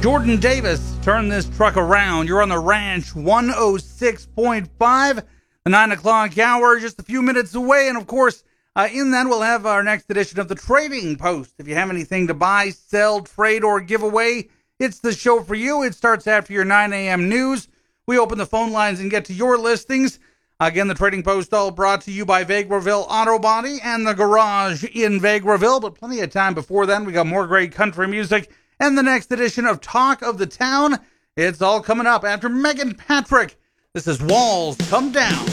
Jordan Davis, turn this truck around. You're on the Ranch 106.5, the 9 o'clock hour, just a few minutes away. And of course, in that, we'll have our next edition of the Trading Post. If you have anything to buy, sell, trade, or give away, it's the show for you. It starts after your 9 a.m. news. We open the phone lines and get to your listings. Again, the Trading Post all brought to you by Vegreville Auto Body and the Garage in Vegreville. But plenty of time before then. We got more great country music and the next edition of Talk of the Town. It's all coming up after Megan Patrick. This is Walls Come Down.